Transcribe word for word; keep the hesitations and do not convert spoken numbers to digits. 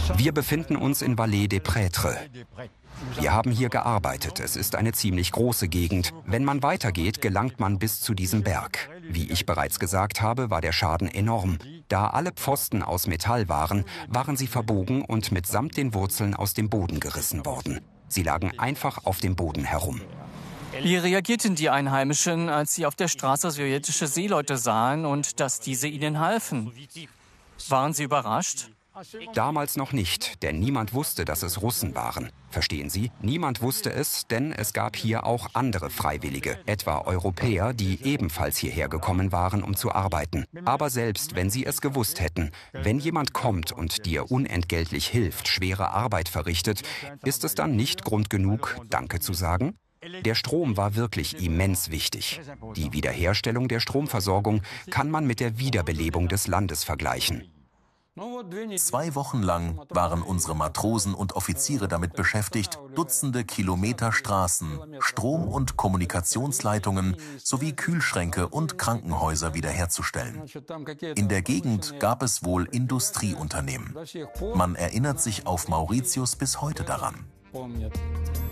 Wir befinden uns in Vallée des Prêtres. Wir haben hier gearbeitet. Es ist eine ziemlich große Gegend. Wenn man weitergeht, gelangt man bis zu diesem Berg. Wie ich bereits gesagt habe, war der Schaden enorm. Da alle Pfosten aus Metall waren, waren sie verbogen und mitsamt den Wurzeln aus dem Boden gerissen worden. Sie lagen einfach auf dem Boden herum. Wie reagierten die Einheimischen, als sie auf der Straße sowjetische Seeleute sahen und dass diese ihnen halfen? Waren sie überrascht? Damals noch nicht, denn niemand wusste, dass es Russen waren. Verstehen Sie? Niemand wusste es, denn es gab hier auch andere Freiwillige, etwa Europäer, die ebenfalls hierher gekommen waren, um zu arbeiten. Aber selbst wenn sie es gewusst hätten, wenn jemand kommt und dir unentgeltlich hilft, schwere Arbeit verrichtet, ist es dann nicht Grund genug, Danke zu sagen? Der Strom war wirklich immens wichtig. Die Wiederherstellung der Stromversorgung kann man mit der Wiederbelebung des Landes vergleichen. Zwei Wochen lang waren unsere Matrosen und Offiziere damit beschäftigt, Dutzende Kilometer Straßen, Strom- und Kommunikationsleitungen sowie Kühlschränke und Krankenhäuser wiederherzustellen. In der Gegend gab es wohl Industrieunternehmen. Man erinnert sich auf Mauritius bis heute daran.